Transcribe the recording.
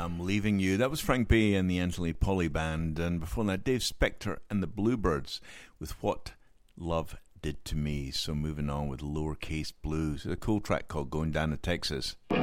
I'm Leaving You. That was Frank B and the Angeli Polly Band, and before that Dave Spector and the Bluebirds with What Love Did to Me. So moving on with Lowercase Blues, a cool track called Going Down to Texas.